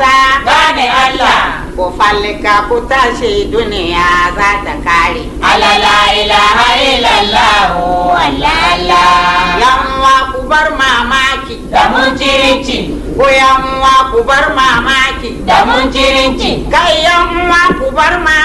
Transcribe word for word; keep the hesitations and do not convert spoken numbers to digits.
wasa gane Allah. ku fallika ku tashi duniya za ta kare. Allah la ilaha illallah Allah Allah. Yamma ku bar mamaki Da mun cirinci, ku yamma ku bar mamaki da mun cirinci. kai yamma ku bar mamaki